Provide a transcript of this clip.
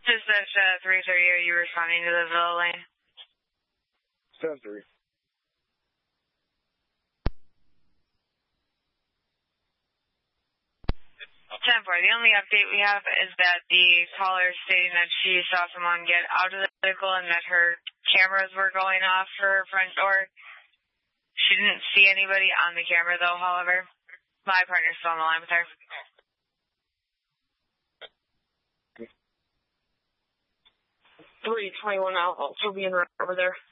Just at 3:30, are you responding to the Villa lane? 7-3. 10-4. The only update we have is that the caller stating that she saw someone get out of the vehicle and that her cameras were going off her front door. She didn't see anybody on the camera, though, however. My partner's still on the line with her. 321 Alpha, so being right over there.